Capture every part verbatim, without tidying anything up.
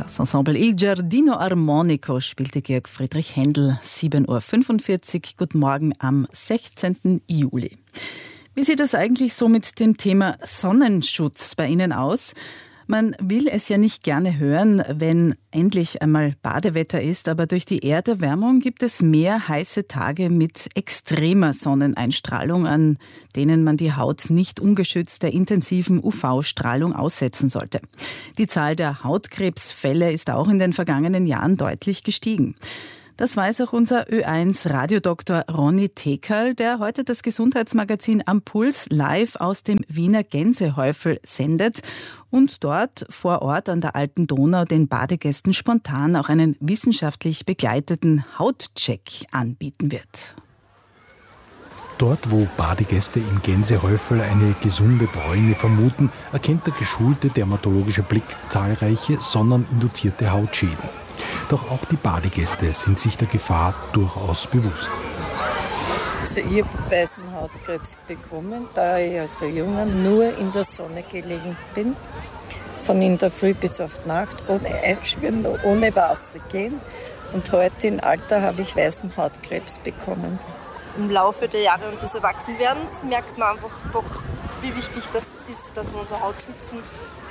Das Ensemble Il Giardino Armonico spielte Georg Friedrich Händel, sieben Uhr fünfundvierzig. Guten Morgen am sechzehnten Juli. Wie sieht es eigentlich so mit dem Thema Sonnenschutz bei Ihnen aus? Man will es ja nicht gerne hören, wenn endlich einmal Badewetter ist, aber durch die Erderwärmung gibt es mehr heiße Tage mit extremer Sonneneinstrahlung, an denen man die Haut nicht ungeschützt der intensiven U V-Strahlung aussetzen sollte. Die Zahl der Hautkrebsfälle ist auch in den vergangenen Jahren deutlich gestiegen. Das weiß auch unser Ö eins Radiodoktor Ronny Tekerl, der heute das Gesundheitsmagazin Am Puls live aus dem Wiener Gänsehäufel sendet und dort vor Ort an der Alten Donau den Badegästen spontan auch einen wissenschaftlich begleiteten Hautcheck anbieten wird. Dort, wo Badegäste im Gänsehäufel eine gesunde Bräune vermuten, erkennt der geschulte dermatologische Blick zahlreiche sonneninduzierte Hautschäden. Doch auch die Badegäste sind sich der Gefahr durchaus bewusst. Also ich habe weißen Hautkrebs bekommen, da ich als Junger nur in der Sonne gelegen bin. Von in der Früh bis auf die Nacht, ohne Einschmieren, ohne Wasser gehen. Und heute im Alter habe ich weißen Hautkrebs bekommen. Im Laufe der Jahre und des Erwachsenwerdens merkt man einfach doch, wie wichtig das ist, dass wir unsere Haut schützen.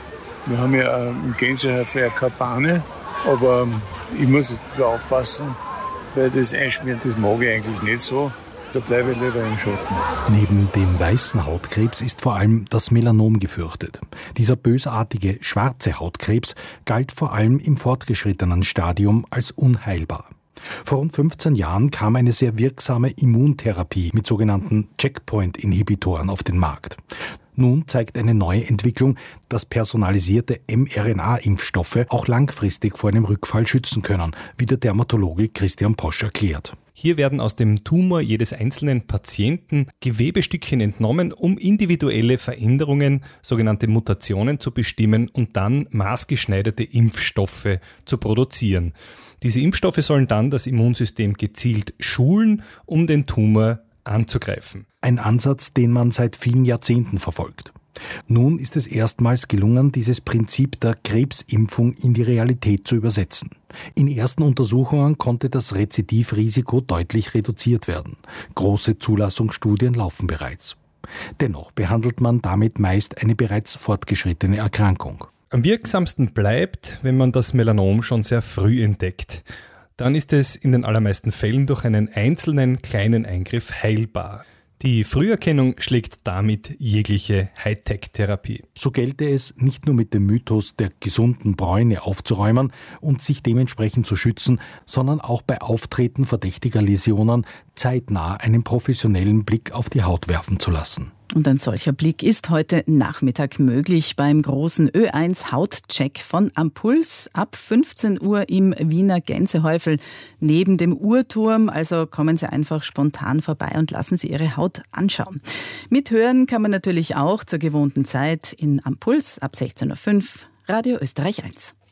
Wir haben ja im Gänsehäufel keine Bahne, aber ich muss aufpassen, weil das Einschmieren, das mag ich eigentlich nicht so. Da bleibe ich lieber im Schatten. Neben dem weißen Hautkrebs ist vor allem das Melanom gefürchtet. Dieser bösartige schwarze Hautkrebs galt vor allem im fortgeschrittenen Stadium als unheilbar. Vor rund fünfzehn Jahren kam eine sehr wirksame Immuntherapie mit sogenannten Checkpoint-Inhibitoren auf den Markt. Nun zeigt eine neue Entwicklung, dass personalisierte mRNA-Impfstoffe auch langfristig vor einem Rückfall schützen können, wie der Dermatologe Christian Posch erklärt. Hier werden aus dem Tumor jedes einzelnen Patienten Gewebestückchen entnommen, um individuelle Veränderungen, sogenannte Mutationen zu bestimmen und dann maßgeschneiderte Impfstoffe zu produzieren. Diese Impfstoffe sollen dann das Immunsystem gezielt schulen, um den Tumor anzugreifen. Ein Ansatz, den man seit vielen Jahrzehnten verfolgt. Nun ist es erstmals gelungen, dieses Prinzip der Krebsimpfung in die Realität zu übersetzen. In ersten Untersuchungen konnte das Rezidivrisiko deutlich reduziert werden. Große Zulassungsstudien laufen bereits. Dennoch behandelt man damit meist eine bereits fortgeschrittene Erkrankung. Am wirksamsten bleibt, wenn man das Melanom schon sehr früh entdeckt. Dann ist es in den allermeisten Fällen durch einen einzelnen kleinen Eingriff heilbar. Die Früherkennung schlägt damit jegliche Hightech-Therapie. So gelte es, nicht nur mit dem Mythos der gesunden Bräune aufzuräumen und sich dementsprechend zu schützen, sondern auch bei Auftreten verdächtiger Läsionen zeitnah einen professionellen Blick auf die Haut werfen zu lassen. Und ein solcher Blick ist heute Nachmittag möglich beim großen Ö eins Hautcheck von Am Puls ab fünfzehn Uhr im Wiener Gänsehäufel neben dem Uhrturm. Also kommen Sie einfach spontan vorbei und lassen Sie Ihre Haut anschauen. Mithören kann man natürlich auch zur gewohnten Zeit in Am Puls ab sechzehn Uhr fünf, Radio Österreich eins.